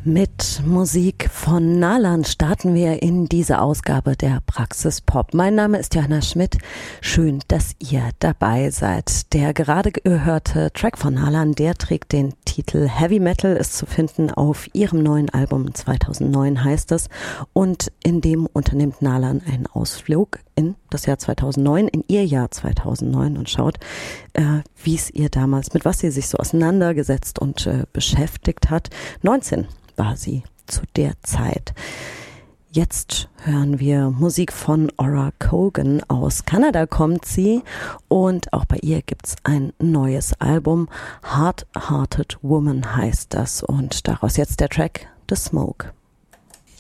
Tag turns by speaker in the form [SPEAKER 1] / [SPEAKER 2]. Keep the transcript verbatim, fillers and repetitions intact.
[SPEAKER 1] Mit Musik von Nalan starten wir in diese Ausgabe der Praxis Pop. Mein Name ist Johanna Schmidt. Schön, dass ihr dabei seid. Der gerade gehörte Track von Nalan, der trägt den Titel Heavy Metal, ist zu finden auf ihrem neuen Album zweitausendneun heißt es. Und in dem unternimmt Nalan einen Ausflug in das Jahr zweitausendneun, in ihr Jahr zweitausendneun und schaut, äh, wie es ihr damals, mit was sie sich so auseinandergesetzt und äh, beschäftigt hat. neunzehn war sie zu der Zeit. Jetzt hören wir Musik von Ora Cogan. Aus Kanada kommt sie und auch bei ihr gibt's ein neues Album. Hard Hearted Woman heißt das und daraus jetzt der Track The Smoke.